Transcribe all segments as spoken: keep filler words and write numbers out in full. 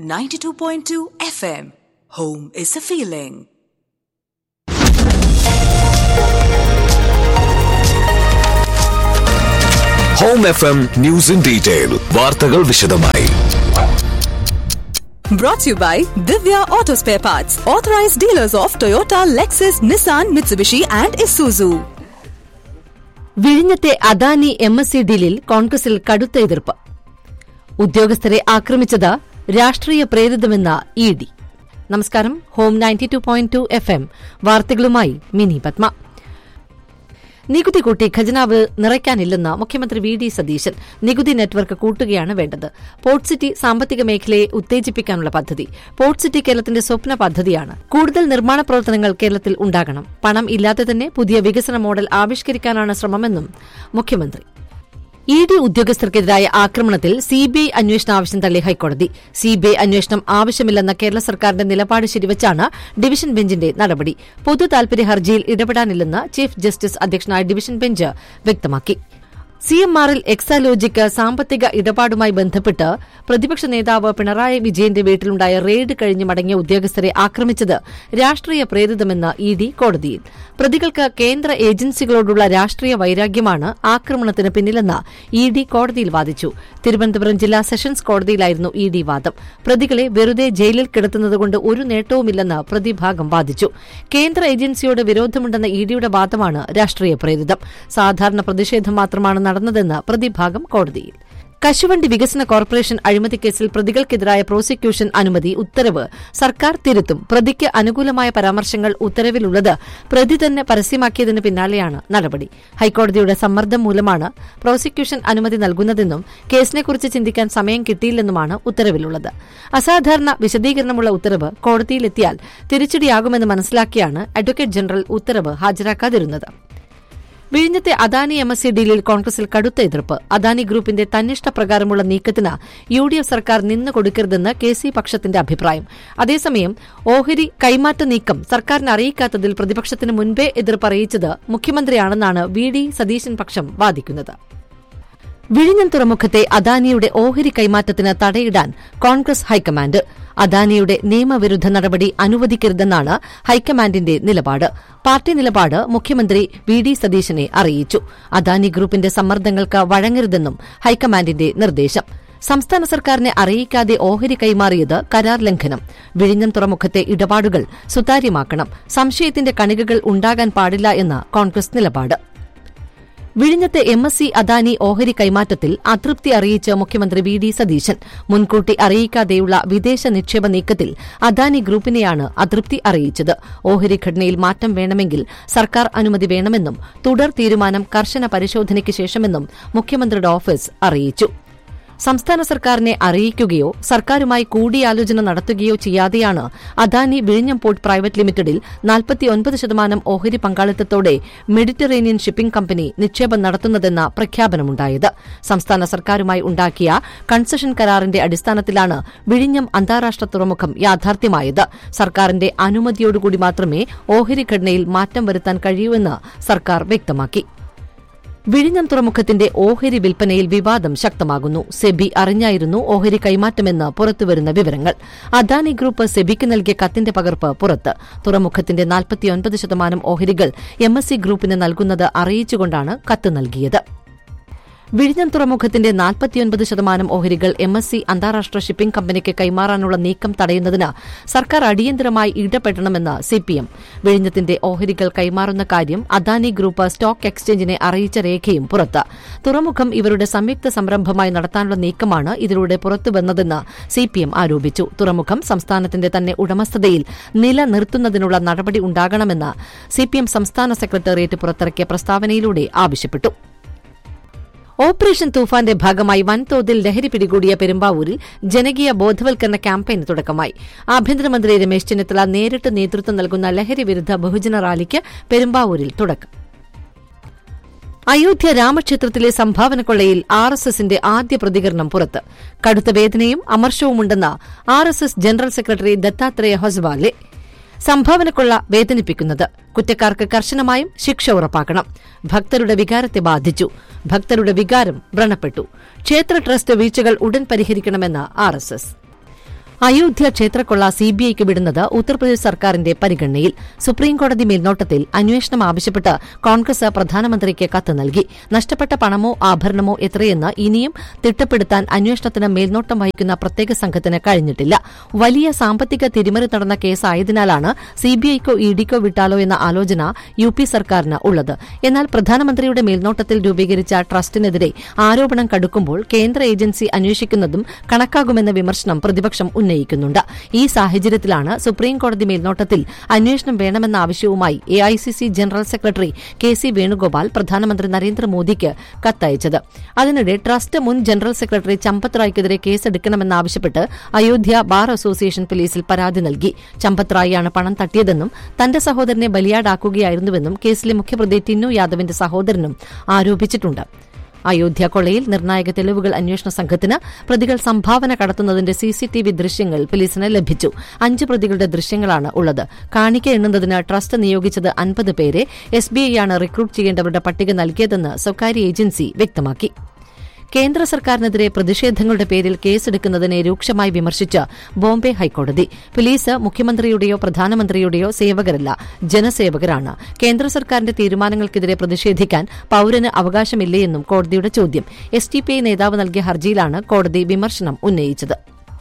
ninety-two point two F M. Home is a feeling. Home F M News in Detail. വാർത്തകൾ വിശദമായി. Brought to you by Divya Auto Spare Parts, authorized dealers of Toyota, Lexus, Nissan, Mitsubishi and Isuzu. വിഴിഞ്ഞത്തെ Adani M S C ഡീലിൽ കോൺഗ്രസിൽ കടുത്ത എതിർപ്പ്. ഉദ്യോഗസ്ഥരെ ആക്രമിച്ചത് രാഷ്ട്രീയ പ്രേരിതമെന്ന E D. നമസ്കാരം. Home ninety two point two F M വാർത്തകളുമായി മിനി പത്മ. നികുതി കൂട്ടി ഖജനാവ് നിറയ്ക്കാനില്ലെന്ന് മുഖ്യമന്ത്രി വി ഡി സതീശൻ. നികുതി നെറ്റ്വർക്ക് കൂട്ടുകയാണ് വേണ്ടത്. പോർട്ട് സിറ്റി സാമ്പത്തിക മേഖലയെ ഉത്തേജിപ്പിക്കാനുള്ള പദ്ധതി. പോർട്ട് സിറ്റി കേരളത്തിന്റെ സ്വപ്ന പദ്ധതിയാണ്. കൂടുതൽ നിർമ്മാണ പ്രവർത്തനങ്ങൾ കേരളത്തിൽ ഉണ്ടാകണം. പണം ഇല്ലാതെ തന്നെ പുതിയ വികസന മോഡൽ ആവിഷ്കരിക്കാനാണ് ശ്രമമെന്നും മുഖ്യമന്ത്രി. ഇ ഡി ഉദ്യോഗസ്ഥർക്കെതിരായ ആക്രമണത്തിൽ സിബിഐ അന്വേഷണ ആവശ്യം തള്ളി ഹൈക്കോടതി. സിബിഐ അന്വേഷണം ആവശ്യമില്ലെന്ന കേരള സർക്കാരിന്റെ നിലപാട് ശരിവച്ചാണ് ഡിവിഷൻ ബെഞ്ചിന്റെ നടപടി. പൊതു താൽപര്യ ഹർജിയിൽ ഇടപെടാനില്ലെന്ന് ചീഫ് ജസ്റ്റിസ് അധ്യക്ഷനായ ഡിവിഷൻ ബെഞ്ച് വ്യക്തമാക്കി. സി എം ആറിൽ എക്സാലോജിക്ക് സാമ്പത്തിക ഇടപാടുമായി ബന്ധപ്പെട്ട് പ്രതിപക്ഷ നേതാവ് പിണറായി വിജയന്റെ വീട്ടിലുണ്ടായ റെയ്ഡ് കഴിഞ്ഞ് മടങ്ങിയ ഉദ്യോഗസ്ഥരെ ആക്രമിച്ചത് രാഷ്ട്രീയ പ്രേരിതമെന്ന് ഇ ഡി കോടതിയിൽ. പ്രതികൾക്ക് കേന്ദ്ര ഏജൻസികളോടുള്ള രാഷ്ട്രീയ വൈരാഗ്യമാണ് ആക്രമണത്തിന് പിന്നിലെന്ന് ഇ ഡി കോടതിയിൽ വാദിച്ചു. തിരുവനന്തപുരം ജില്ലാ സെഷൻസ് കോടതിയിലായിരുന്നു ഇ ഡി വാദം. പ്രതികളെ വെറുതെ ജയിലിൽ കിടത്തുന്നതുകൊണ്ട് ഒരു നേട്ടവുമില്ലെന്ന് പ്രതിഭാഗം വാദിച്ചു. കേന്ദ്ര ഏജൻസിയോട് വിരോധമുണ്ടെന്ന ഇ ഡിയുടെ വാദമാണ് രാഷ്ട്രീയ പ്രേരിതം. സാധാരണ പ്രതിഷേധം മാത്രമാണ് നടന്നതെന്ന് പ്രതിഭാഗം കോടതിയിൽ. കശുവണ്ടി വികസന കോർപ്പറേഷൻ അഴിമതിക്കേസിൽ പ്രതികൾക്കെതിരായ പ്രോസിക്യൂഷൻ അനുമതി ഉത്തരവ് സർക്കാർ തിരുത്തും. പ്രതിക്ക് അനുകൂലമായ പരാമർശങ്ങൾ ഉത്തരവിലുള്ളത് പ്രതി തന്നെ പരസ്യമാക്കിയതിന് പിന്നാലെയാണ് നടപടി. ഹൈക്കോടതിയുടെ സമ്മർദ്ദം മൂലമാണ് പ്രോസിക്യൂഷൻ അനുമതി നൽകുന്നതെന്നും കേസിനെക്കുറിച്ച് ചിന്തിക്കാൻ സമയം കിട്ടിയില്ലെന്നുമാണ് ഉത്തരവിലുള്ളത്. അസാധാരണ വിശദീകരണമുള്ള ഉത്തരവ് കോടതിയിലെത്തിയാൽ തിരിച്ചടിയാകുമെന്ന് മനസ്സിലാക്കിയാണ് അഡ്വക്കേറ്റ് ജനറൽ ഉത്തരവ് ഹാജരാക്കാതിരുന്നത്. വിഴിഞ്ഞത്തെ അദാനി എം എസ് സി ഡീലിൽ കോൺഗ്രസിൽ കടുത്ത എതിർപ്പ്. അദാനി ഗ്രൂപ്പിന്റെ തന്നിഷ്ടപ്രകാരമുള്ള നീക്കത്തിന് യു ഡി എഫ് സർക്കാർ നിന്നു കൊടുക്കരുതെന്ന് കെ സി പക്ഷത്തിന്റെ അഭിപ്രായം. അതേസമയം ഓഹരി കൈമാറ്റ നീക്കം സർക്കാരിനെ അറിയിക്കാത്തതിൽ പ്രതിപക്ഷത്തിന് മുൻപേ എതിർപ്പറിയിച്ചത് മുഖ്യമന്ത്രിയാണെന്നാണ് വി ഡി സതീശൻ പക്ഷം വാദിക്കുന്നത്. വിഴിഞ്ഞം തുറമുഖത്തെ അദാനിയുടെ ഓഹരി കൈമാറ്റത്തിന് തടയിടാൻ കോൺഗ്രസ് ഹൈക്കമാൻഡ്. അദാനിയുടെ നിയമവിരുദ്ധ നടപടി അനുവദിക്കരുതെന്നാണ് ഹൈക്കമാൻഡിന്റെ നിലപാട്. പാർട്ടി നിലപാട് മുഖ്യമന്ത്രി വി ഡി സതീശനെ അറിയിച്ചു. അദാനി ഗ്രൂപ്പിന്റെ സമ്മർദ്ദങ്ങൾക്ക് വഴങ്ങരുതെന്നും ഹൈക്കമാൻഡിന്റെ നിർദ്ദേശം. സംസ്ഥാന സർക്കാരിനെ അറിയിക്കാതെ ഓഹരി കൈമാറിയത് കരാർ ലംഘനം. വിഴിഞ്ഞം തുറമുഖത്തെ ഇടപാടുകൾ സുതാര്യമാക്കണം. സംശയത്തിന്റെ കണികകൾ ഉണ്ടാകാൻ പാടില്ല എന്ന് കോൺഗ്രസ് നിലപാട്. വിഴിഞ്ഞത്തെ എം എസ് സി അദാനി ഓഹരി കൈമാറ്റത്തിൽ അതൃപ്തി അറിയിച്ച് മുഖ്യമന്ത്രി വി ഡി സതീശൻ. മുൻകൂട്ടി അറിയിക്കാതെയുള്ള വിദേശ നിക്ഷേപ നീക്കത്തിൽ അദാനി ഗ്രൂപ്പിനെയാണ് അതൃപ്തി അറിയിച്ചത്. ഓഹരി ഘടനയിൽ മാറ്റം വേണമെങ്കിൽ സർക്കാർ അനുമതി വേണമെന്നും തുടർ തീരുമാനം കർശന പരിശോധനയ്ക്ക് ശേഷമെന്നും മുഖ്യമന്ത്രിയുടെ ഓഫീസ് അറിയിച്ചു. സംസ്ഥാന സർക്കാരിനെ അറിയിക്കുകയോ സർക്കാരുമായി കൂടിയാലോചന നടത്തുകയോ ചെയ്യാതെയാണ് അദാനി വിഴിഞ്ഞം പോർട്ട് പ്രൈവറ്റ് ലിമിറ്റഡിൽ നാൽപ്പത്തിയൊൻപത് ശതമാനം ഓഹരി പങ്കാളിത്തത്തോടെ മെഡിറ്ററേനിയൻ ഷിപ്പിംഗ് കമ്പനി നിക്ഷേപം നടത്തുന്നതെന്ന പ്രഖ്യാപനമുണ്ടായത്. സംസ്ഥാന സർക്കാരുമായി ഉണ്ടാക്കിയ കൺസഷൻ കരാറിന്റെ അടിസ്ഥാനത്തിലാണ് വിഴിഞ്ഞം അന്താരാഷ്ട്ര തുറമുഖം യാഥാർത്ഥ്യമായത്. സർക്കാരിന്റെ അനുമതിയോടുകൂടി മാത്രമേ ഓഹരി ഘടനയിൽ മാറ്റം വരുത്താൻ കഴിയൂവെന്ന് സർക്കാർ വ്യക്തമാക്കി. വിഴിഞ്ഞം തുറമുഖത്തിന്റെ ഓഹരി വിൽപ്പനയിൽ വിവാദം ശക്തമാകുന്നു. സെബി അറിഞ്ഞായിരുന്നു ഓഹരി കൈമാറ്റമെന്ന് പുറത്തുവരുന്ന വിവരങ്ങൾ. അദാനി ഗ്രൂപ്പ് സെബിക്ക് നൽകിയ കത്തിന്റെ പകർപ്പ് പുറത്ത്. തുറമുഖത്തിന്റെ നാൽപ്പത്തിയൊൻപത് ശതമാനം ഓഹരികൾ എം എസ് സി ഗ്രൂപ്പിന് നൽകുന്നത് അറിയിച്ചുകൊണ്ടാണ് കത്ത് നൽകിയത്. വിഴിഞ്ഞം തുറമുഖത്തിന്റെ നാൽപ്പത്തിയൊൻപത് ശതമാനം ഓഹരികൾ എം എസ് സി അന്താരാഷ്ട്ര ഷിപ്പിംഗ് കമ്പനിക്ക് കൈമാറാനുള്ള നീക്കം തടയുന്നതിന് സർക്കാർ അടിയന്തരമായി ഇടപെടണമെന്ന് സിപിഎം. വിഴിഞ്ഞത്തിന്റെ ഓഹരികൾ കൈമാറുന്ന കാര്യം അദാനി ഗ്രൂപ്പ് സ്റ്റോക്ക് എക്സ്ചേഞ്ചിനെ അറിയിച്ച രേഖയും പുറത്ത്. തുറമുഖം ഇവരുടെ സംയുക്ത സംരംഭമായി നടത്താനുള്ള നീക്കമാണ് ഇതിലൂടെ പുറത്തുവന്നതെന്ന് സിപിഎം ആരോപിച്ചു. തുറമുഖം സംസ്ഥാനത്തിന്റെ തന്നെ ഉടമസ്ഥതയിൽ നിലനിർത്തുന്നതിനുള്ള നടപടി ഉണ്ടാകണമെന്ന് സിപിഎം സംസ്ഥാന സെക്രട്ടേറിയറ്റ് പുറത്തിറക്കിയ പ്രസ്താവനയിലൂടെ ആവശ്യപ്പെട്ടു. ഓപ്പറേഷൻ തൂഫാന്റെ ഭാഗമായി വൻതോതിൽ ലഹരി പിടികൂടിയ പെരുമ്പാവൂരിൽ ജനകീയ ബോധവൽക്കരണ ക്യാമ്പയിന് തുടക്കമായി. ആഭ്യന്തരമന്ത്രി രമേശ് ചെന്നിത്തല നേരിട്ട് നേതൃത്വം നൽകുന്ന ലഹരി വിരുദ്ധ ബഹുജന റാലിക്ക് പെരുമ്പാവൂരിൽ തുടക്കം. അയോധ്യ രാമക്ഷേത്രത്തിലെ സംഭാവന കൊള്ളയിൽ ആർ എസ് എസിന്റെ ആദ്യ പ്രതികരണം പുറത്ത്. കടുത്ത വേദനയും അമർഷവുമുണ്ടെന്ന R S S general secretary Dattatreya ഹൊസ്വാലെ. സംഭാവനക്കൊള്ള വേദനിപ്പിക്കുന്നത്. കുറ്റക്കാർക്ക് കർശനമായും ശിക്ഷ ഉറപ്പാക്കണം. ഭക്തരുടെ വികാരത്തെ ബാധിച്ചു. ഭക്തരുടെ വികാരം വ്രണപ്പെട്ടു. ക്ഷേത്ര ട്രസ്റ്റ് വീഴ്ചകൾ ഉടൻ പരിഹരിക്കണമെന്ന് ആർ എസ് എസ്. അയോധ്യ ക്ഷേത്രക്കൊള്ള സിബിഐക്ക് വിടുന്നത് ഉത്തർപ്രദേശ് സർക്കാരിന്റെ പരിഗണനയിൽ. സുപ്രീംകോടതി മേൽനോട്ടത്തിൽ അന്വേഷണം ആവശ്യപ്പെട്ട് കോൺഗ്രസ് പ്രധാനമന്ത്രിക്ക് കത്ത് നൽകി. നഷ്ടപ്പെട്ട പണമോ ആഭരണമോ എത്രയെന്ന് ഇനിയും തിട്ടപ്പെടുത്താൻ അന്വേഷണത്തിന് മേൽനോട്ടം വഹിക്കുന്ന പ്രത്യേക സംഘത്തിന് കഴിഞ്ഞിട്ടില്ല. വലിയ സാമ്പത്തിക തിരിമറി നടന്ന കേസായതിനാലാണ് സിബിഐക്കോ ഇഡിക്കോ വിട്ടാലോ എന്ന ആലോചന യു പി സർക്കാരിന് ഉള്ളത്. എന്നാൽ പ്രധാനമന്ത്രിയുടെ മേൽനോട്ടത്തിൽ രൂപീകരിച്ച ട്രസ്റ്റിനെതിരെ ആരോപണം കടുക്കുമ്പോൾ കേന്ദ്ര ഏജൻസി അന്വേഷിക്കുന്നതും കണക്കാകുമെന്ന വിമർശനം പ്രതിപക്ഷം ഉന്നയിക്കുന്നുണ്ട്. ഈ സാഹചര്യത്തിലാണ് സുപ്രീംകോടതി മേൽനോട്ടത്തിൽ അന്വേഷണം വേണമെന്ന ആവശ്യവുമായി AICC general secretary K C Venugopal പ്രധാനമന്ത്രി നരേന്ദ്രമോദിക്ക് കത്തയച്ചത്. അതിനിടെ ട്രസ്റ്റ് മുൻ general secretary Champat റായ്ക്കെതിരെ കേസെടുക്കണമെന്നാവശ്യപ്പെട്ട് Ayodhya bar association പോലീസിൽ പരാതി നൽകി. ചമ്പത് റായിയാണ് പണം തട്ടിയതെന്നും തന്റെ സഹോദരനെ ബലിയാടാക്കുകയായിരുന്നുവെന്നും കേസിലെ മുഖ്യപ്രതി ടിന്നു യാദവിന്റെ സഹോദരനും ആരോപിച്ചിട്ടുണ്ട്. അയോധ്യ കൊള്ളയിൽ നിർണായക തെളിവുകൾ അന്വേഷണ സംഘത്തിന് പ്രതികൾ സംഭാവന കടത്തുന്നതിന്റെ സിസിടിവി ദൃശ്യങ്ങൾ പോലീസിന് ലഭിച്ചു. അഞ്ച് പ്രതികളുടെ ദൃശ്യങ്ങളാണ് ഉള്ളത്. കാണിക്ക എണ്ണുന്നതിന് ട്രസ്റ്റ് നിയോഗിച്ചത് അൻപത് പേരെ. എസ്ബിഐയാണ് റിക്രൂട്ട് ചെയ്യേണ്ടവരുടെ പട്ടിക നൽകിയതെന്ന് സ്വകാര്യ ഏജൻസി വ്യക്തമാക്കി. കേന്ദ്ര സർക്കാരിനെതിരെ പ്രതിഷേധങ്ങളുടെ പേരിൽ കേസെടുക്കുന്നതിനെ രൂക്ഷമായി വിമർശിച്ച് ബോംബെ ഹൈക്കോടതി. പോലീസ് മുഖ്യമന്ത്രിയുടെയോ പ്രധാനമന്ത്രിയുടെയോ സേവകരല്ല, ജനസേവകരാണ്. കേന്ദ്ര സർക്കാരിന്റെ തീരുമാനങ്ങൾക്കെതിരെ പ്രതിഷേധിക്കാൻ പൌരന് അവകാശമില്ലേയെന്നും കോടതിയുടെ ചോദ്യം. എസ് ഡി പി ഐ നേതാവ് നൽകിയ ഹർജിയിലാണ് കോടതി വിമർശനം ഉന്നയിച്ചത്.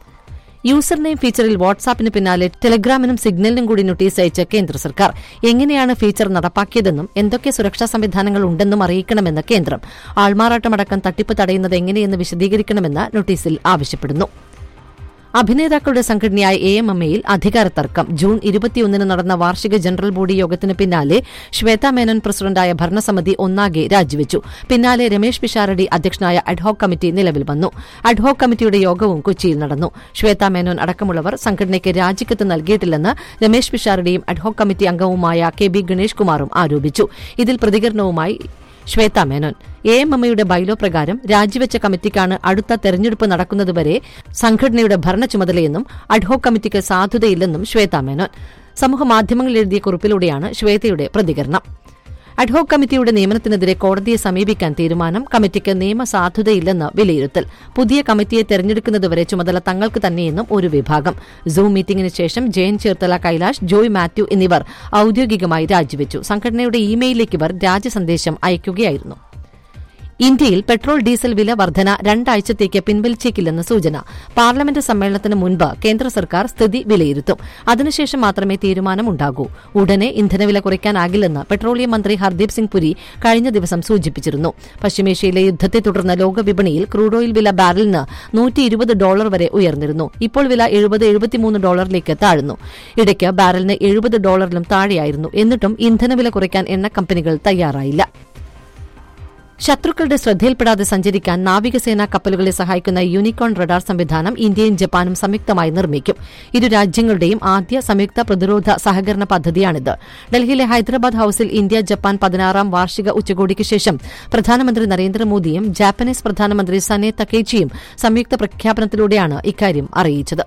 യൂസർ നെയിം ഫീച്ചറിൽ വാട്സാപ്പിന് പിന്നാലെ ടെലഗ്രാമിനും സിഗ്നലിനും കൂടി നോട്ടീസ് അയച്ച കേന്ദ്ര സർക്കാർ എങ്ങനെയാണ് ഫീച്ചർ നടപ്പാക്കിയതെന്നും എന്തൊക്കെ സുരക്ഷാ സംവിധാനങ്ങൾ ഉണ്ടെന്നും അറിയിക്കണമെന്ന് കേന്ദ്രം. ആൾമാറാട്ടമടക്കം തട്ടിപ്പ് തടയുന്നത് എങ്ങനെയെന്ന് വിശദീകരിക്കണമെന്ന് നോട്ടീസിൽ ആവശ്യപ്പെടുന്നു. അഭിനേതാക്കളുടെ സംഘടനയായ എ എം എം എയിൽ അധികാര തർക്കം. ജൂൺ ഇരുപത്തിയൊന്നിന് നടന്ന വാർഷിക ജനറൽ ബോഡി യോഗത്തിന് പിന്നാലെ ശ്വേതാ മേനോൻ പ്രസിഡന്റായ ഭരണസമിതി ഒന്നാകെ രാജിവെച്ചു. പിന്നാലെ രമേശ് പിഷാരടി അധ്യക്ഷനായ അഡ്ഹോക് കമ്മിറ്റി നിലവിൽ വന്നു. അഡ്ഹോക് കമ്മിറ്റിയുടെ യോഗവും കൊച്ചിയിൽ നടന്നു. ശ്വേതാ മേനോൻ അടക്കമുള്ളവർ സംഘടനയ്ക്ക് രാജിക്കത്ത് നൽകിയിട്ടില്ലെന്ന് രമേശ് പിഷാരടിയും അഡ്ഹോക് കമ്മിറ്റി അംഗവുമായ കെ ബി ഗണേഷ് കുമാറും ആരോപിച്ചു. ഇതിൽ പ്രതികരണവുമായി Shweta Menon. A M M എയുടെ ബൈലോ പ്രകാരം രാജിവെച്ച കമ്മിറ്റിക്കാണ് അടുത്ത തെരഞ്ഞെടുപ്പ് നടക്കുന്നതുവരെ സംഘടനയുടെ ഭരണ ചുമതലയെന്നും അഡ്ഹോക് കമ്മിറ്റിക്ക് സാധുതയില്ലെന്നും ശ്വേതാ മേനോൻ. സമൂഹമാധ്യമങ്ങളിൽ എഴുതിയ കുറിപ്പിലൂടെയാണ് ശ്വേതയുടെ പ്രതികരണം. അഡ്ഹോക് കമ്മിറ്റിയുടെ നിയമനത്തിനെതിരെ കോടതിയെ സമീപിക്കാൻ തീരുമാനം. കമ്മിറ്റിക്ക് നിയമസാധുതയില്ലെന്ന് വിലയിരുത്തൽ. പുതിയ കമ്മിറ്റിയെ തെരഞ്ഞെടുക്കുന്നതുവരെ ചുമതല തങ്ങൾക്ക് തന്നെയെന്നും ഒരു വിഭാഗം. സൂം മീറ്റിംഗിന് ശേഷം ജയൻ ചേർത്തല കൈലാഷ്, ജോയ് മാത്യു എന്നിവർ ഔദ്യോഗികമായി രാജിവെച്ചു. സംഘടനയുടെ ഇമെയിലിലേക്ക് ഇവർ രാജ്യസന്ദേശം അയക്കുകയായിരുന്നു. ഇന്ത്യയിൽ പെട്രോൾ ഡീസൽ വില വർധന രണ്ടാഴ്ചത്തേക്ക് പിൻവലിച്ചേക്കില്ലെന്ന് സൂചന. പാർലമെന്റ് സമ്മേളനത്തിന് മുൻപ് കേന്ദ്ര സർക്കാർ സ്ഥിതി വിലയിരുത്തും. അതിനുശേഷം മാത്രമേ തീരുമാനമുണ്ടാകൂ. ഉടനെ ഇന്ധനവില കുറയ്ക്കാനാകില്ലെന്ന് പെട്രോളിയം മന്ത്രി ഹർദീപ് സിംഗ് പുരി കഴിഞ്ഞ ദിവസം സൂചിപ്പിച്ചിരുന്നു. പശ്ചിമേഷ്യയിലെ യുദ്ധത്തെ തുടർന്ന് ലോകവിപണിയിൽ ക്രൂഡ് ഓയിൽ വില ബാരലിന് നൂറ്റി ഇരുപത് ഡോളർ വരെ ഉയർന്നിരുന്നു. ഇപ്പോൾ വില എഴുപത് എഴുപത്തിമൂന്ന് ഡോളറിലേക്ക് താഴ്ന്നു. ഇടയ്ക്ക് ബാരലിന് എഴുപത് ഡോളറിലും താഴെയായിരുന്നു. എന്നിട്ടും ഇന്ധനവില കുറയ്ക്കാൻ എണ്ണ കമ്പനികൾ തയ്യാറായില്ല. ശത്രുക്കളുടെ ശ്രദ്ധയിൽപ്പെടാതെ സഞ്ചരിക്കാൻ നാവികസേനാ കപ്പലുകളെ സഹായിക്കുന്ന യൂണിക്കോൺ റഡാർ സംവിധാനം ഇന്ത്യയും ജപ്പാനും സംയുക്തമായി നിർമ്മിക്കും. ഇരു രാജ്യങ്ങളുടെയും ആദ്യ സംയുക്ത പ്രതിരോധ സഹകരണ പദ്ധതിയാണിത്. ഡൽഹിയിലെ ഹൈദരാബാദ് ഹൌസിൽ ഇന്ത്യ ജപ്പാൻ പതിനാറാം വാർഷിക ഉച്ചകോടിക്ക് ശേഷം പ്രധാനമന്ത്രി നരേന്ദ്രമോദിയും ജാപ്പനീസ് പ്രധാനമന്ത്രി സനെ തക്കേച്ചിയും സംയുക്ത പ്രഖ്യാപനത്തിലൂടെയാണ് ഇക്കാര്യം അറിയിച്ചത്.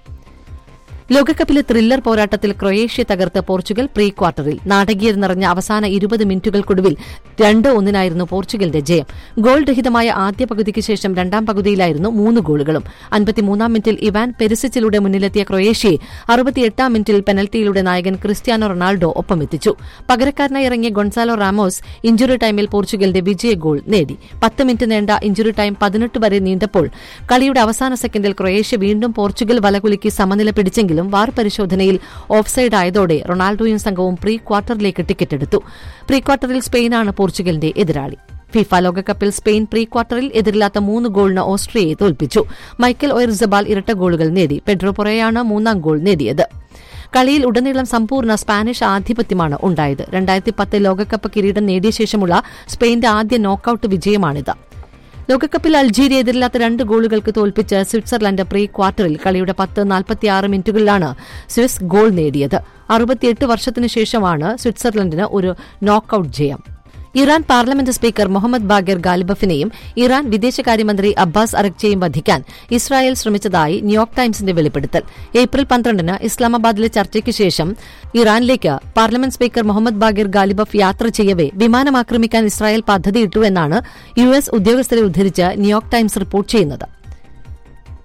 ലോകകപ്പിലെ ത്രില്ലർ പോരാട്ടത്തിൽ ക്രൊയേഷ്യ തകർത്ത് പോർച്ചുഗൽ പ്രീ ക്വാർട്ടറിൽ. നാടകീയത നിറഞ്ഞ അവസാന ഇരുപത് മിനിറ്റുകൾക്കൊടുവിൽ രണ്ട് ഒന്നിനായിരുന്നു പോർച്ചുഗലിന്റെ ജയം. ഗോൾ രഹിതമായ ആദ്യ പകുതിക്ക് ശേഷം രണ്ടാം പകുതിയിലായിരുന്നു മൂന്ന് ഗോളുകളും. അൻപത്തിമൂന്നാം മിനിറ്റിൽ ഇവാൻ പെരിസിച്ചിലൂടെ മുന്നിലെത്തിയ ക്രൊയേഷ്യയെ അറുപത്തിയെട്ടാം മിനിറ്റിൽ പെനൽറ്റിയിലൂടെ നായകൻ ക്രിസ്ത്യാനോ റൊണാൾഡോ ഒപ്പമെത്തിച്ചു. പകരക്കാരനായി ഇറങ്ങിയ ഗൊൺസാലോ റാമോസ് ഇഞ്ചുറി ടൈമിൽ പോർച്ചുഗലിന്റെ വിജയ ഗോൾ നേടി. പത്ത് മിനിറ്റ് നീണ്ട ഇഞ്ചുറി ടൈം പതിനെട്ട് വരെ നീണ്ടപ്പോൾ കളിയുടെ അവസാന സെക്കൻഡിൽ ക്രൊയേഷ്യ വീണ്ടും പോർച്ചുഗൽ വലകുലുക്കി സമനില പിടിച്ചെങ്കിലും വാർ പരിശോധനയിൽ ഓഫ്സൈഡ് ആയതോടെ റൊണാൾഡോയും സംഘവും പ്രീ ക്വാർട്ടറിലേക്ക് ടിക്കറ്റെടുത്തു. പ്രീ ക്വാർട്ടറിൽ സ്പെയിനാണ് പോർച്ചുഗലിന്റെ എതിരാളി. ഫിഫ ലോകകപ്പിൽ സ്പെയിൻ പ്രീ ക്വാർട്ടറിൽ എതിരില്ലാത്ത മൂന്ന് ഗോളിന് ഓസ്ട്രിയയെ തോൽപ്പിച്ചു. മൈക്കൽ ഒയർസബാൽ ഇരട്ട ഗോളുകൾ നേടി. പെഡ്രോ പൊറയാണ് മൂന്നാം ഗോൾ നേടിയത്. കളിയിൽ ഉടനീളം സമ്പൂർണ്ണ സ്പാനിഷ് ആധിപത്യമാണ് ഉണ്ടായത്. രണ്ടായിരത്തി പത്ത് ലോകകപ്പ് കിരീടം നേടിയ ശേഷമുള്ള സ്പെയിന്റെ ആദ്യ നോക്കൌട്ട് വിജയമാണിത്. ലോകകപ്പിൽ അൾജീരിയ എതിരില്ലാത്ത രണ്ട് ഗോളുകൾക്ക് തോൽപ്പിച്ച് സ്വിറ്റ്സർലൻഡ് പ്രീ ക്വാർട്ടറിൽ. കളിയുടെ പത്ത് നാൽപ്പത്തിയാറ് മിനിറ്റുകളിലാണ് സ്വിസ് ഗോൾ നേടിയത്. അറുപത്തിയെട്ട് വർഷത്തിനു ശേഷമാണ് സ്വിറ്റ്സർലൻഡിന് ഒരു നോക്കൌട്ട് ജയം. Iran parliament speaker Mohammad Bagher ഗാലിബഫിനെയും Iran വിദേശകാര്യമന്ത്രി അബ്ബാസ് അറക്ചിയെയും വധിക്കാൻ ഇസ്രായേൽ ശ്രമിച്ചതായി ന്യൂയോർക്ക് ടൈംസിന്റെ വെളിപ്പെടുത്തൽ. ഏപ്രിൽ പന്ത്രണ്ടിന് ഇസ്ലാമാബാദിലെ ചർച്ചയ്ക്ക് ശേഷം ഇറാനിലേക്ക് പാർലമെന്റ് സ്പീക്കർ മുഹമ്മദ് ബാഗർ ഗാലിബഫ് യാത്ര ചെയ്യവെ വിമാനം ആക്രമിക്കാൻ ഇസ്രായേൽ പദ്ധതിയിട്ടു എന്നാണ് യു എസ് ഉദ്യോഗസ്ഥരെ ഉദ്ധരിച്ച് ന്യൂയോർക്ക് ടൈംസ് റിപ്പോർട്ട് ചെയ്യുന്നത്.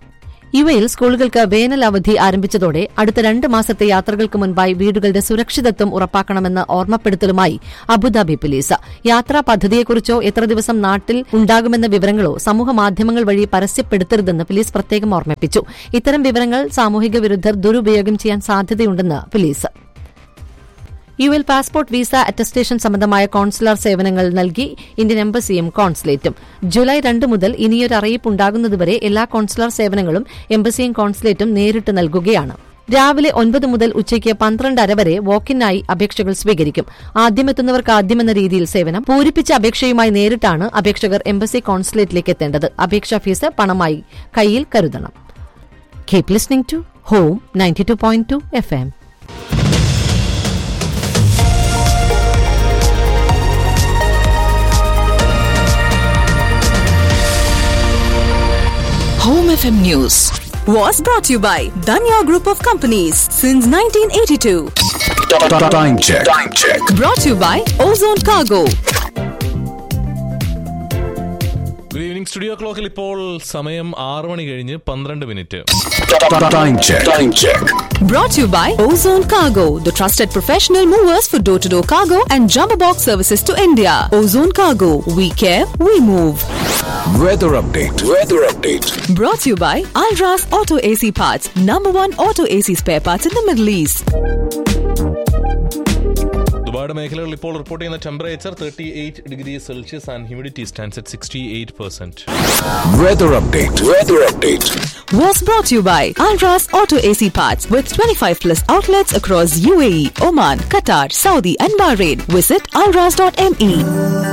യുഎയിൽ സ്കൂളുകൾക്ക് വേനൽ അവധി ആരംഭിച്ചതോടെ അടുത്ത രണ്ട് മാസത്തെ യാത്രകൾക്ക് മുൻപായി വീടുകളുടെ സുരക്ഷിതത്വം ഉറപ്പാക്കണമെന്ന ഓർമ്മപ്പെടുത്തലുമായി അബുദാബി പോലീസ്. യാത്രാ പദ്ധതിയെക്കുറിച്ചോ എത്ര ദിവസം നാട്ടിൽ ഉണ്ടാകുമെന്ന വിവരങ്ങളോ സമൂഹമാധ്യമങ്ങൾ വഴി പരസ്യപ്പെടുത്തരുതെന്ന് പോലീസ് പ്രത്യേകം ഓർമ്മിപ്പിച്ചു. ഇത്തരം വിവരങ്ങൾ സാമൂഹിക വിരുദ്ധർ ദുരുപയോഗം ചെയ്യാൻ സാധ്യതയുണ്ടെന്ന് പോലീസ്. യുഎൽ പാസ്പോർട്ട് വിസ അറ്റസ്റ്റേഷൻ സംബന്ധമായ കോൺസുലർ സേവനങ്ങൾ നൽകി ഇന്ത്യൻ എംബസിയും കോൺസുലേറ്റും. ജൂലൈ രണ്ട് മുതൽ ഇനിയൊരു അറിയിപ്പ് ഉണ്ടാകുന്നതുവരെ എല്ലാ കോൺസുലർ സേവനങ്ങളും എംബസിയും കോൺസുലേറ്റും നേരിട്ട് നൽകുകയാണ്. രാവിലെ ഒൻപത് മുതൽ ഉച്ചയ്ക്ക് പന്ത്രണ്ടര വരെ വോക്കിനായി അപേക്ഷകൾ സ്വീകരിക്കും. ആദ്യമെത്തുന്നവർക്ക് ആദ്യമെന്ന രീതിയിൽ സേവനം. പൂരിപ്പിച്ച അപേക്ഷയുമായി നേരിട്ടാണ് അപേക്ഷകർ എംബസി കോൺസുലേറ്റിലേക്ക് എത്തേണ്ടത്. അപേക്ഷാ ഫീസ് പണമായി കയ്യിൽ കരുതണം. Keep listening to home ninety two point two F M. Home F M News was brought to you by Danya Group of Companies since nineteen eighty-two. Time check. Time check. Brought to you by Ozone Cargo. Good evening. Studio ക്ലോക്കിൽ ഇപ്പോൾ സമയം ആറ് മണി കഴിഞ്ഞ് പന്ത്രണ്ട് minute. Time check. Time check. Brought to you by Ozone Cargo, the trusted professional movers for door-to-door cargo and jumbo box services to India. Ozone Cargo, we care, we move. Weather update. Weather update. Brought to you by Alras Auto A C Parts, number one auto A C spare parts in the Middle East. ദുബായുടെ മേഖലകളിൽ ഇപ്പോൾ report ചെയ്യുന്ന temperature thirty eight degree Celsius and humidity stands at sixty eight percent. Weather update. Weather update. Was brought to you by Alras Auto A C Parts with twenty-five plus outlets across U A E, Oman, Qatar, Saudi and Bahrain. Visit alras dot m e.